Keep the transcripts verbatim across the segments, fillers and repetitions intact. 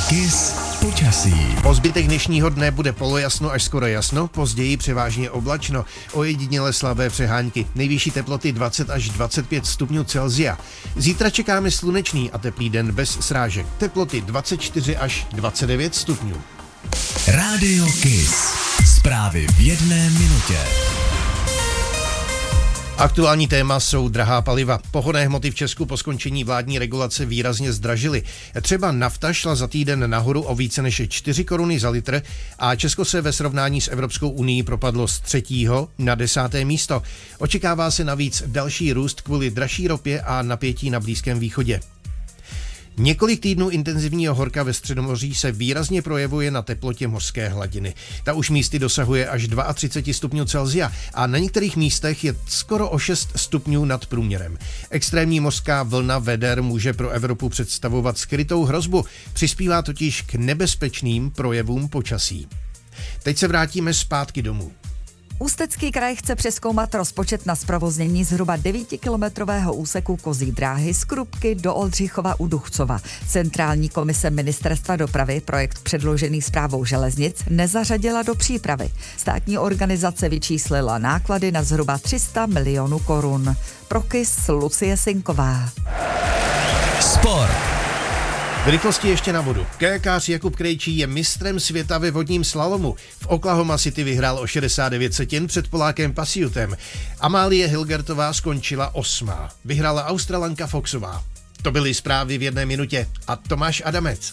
Kiss počasí. Po zbytek dnešního dne bude polojasno až skoro jasno, později převážně oblačno, ojediněle slabé přehánky. Nejvyšší teploty dvacet až dvacet pět stupňů Celsia. Zítra čekáme slunečný a teplý den bez srážek. Teploty dvacet čtyři až dvacet devět stupňů. Rádio Kiss. Zprávy v jedné minutě. Aktuální téma jsou drahá paliva. Pohonné hmoty v Česku po skončení vládní regulace výrazně zdražily. Třeba nafta šla za týden nahoru o více než čtyři koruny za litr a Česko se ve srovnání s Evropskou unií propadlo z třetího na desáté místo. Očekává se navíc další růst kvůli dražší ropě a napětí na Blízkém východě. Několik týdnů intenzivního horka ve Středomoří se výrazně projevuje na teplotě mořské hladiny. Ta už místy dosahuje až třicet dva stupňů Celsia a na některých místech je skoro o šest stupňů nad průměrem. Extrémní mořská vlna veder může pro Evropu představovat skrytou hrozbu, přispívá totiž k nebezpečným projevům počasí. Teď se vrátíme zpátky domů. Ústecký kraj chce přezkoumat rozpočet na zprovoznění zhruba devítikilometrového úseku kozí dráhy z Krupky do Oldřichova u Duchcova. Centrální komise Ministerstva dopravy projekt předložený Správou železnic nezařadila do přípravy. Státní organizace vyčíslila náklady na zhruba tři sta milionů korun. Pro Kiss Lucie Sinková. Sport. V rychlosti ještě na vodu. Kajakář Jakub Krejčí je mistrem světa ve vodním slalomu. V Oklahoma City vyhrál o šedesát devět setin před Polákem Pasiutem. Amálie Hilgertová skončila osmá. Vyhrála Australanka Foxová. To byly zprávy v jedné minutě a Tomáš Adamec.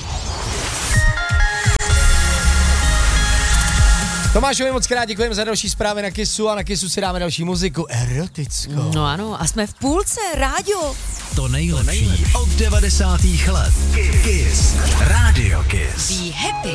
Tomášovi moc krát děkujeme za další zprávy na Kissu a na Kissu si dáme další muziku erotickou. No ano, a jsme v půlce, Rádio. To nejlepší od devadesátých let. Kiss. Rádio Kiss. Be happy.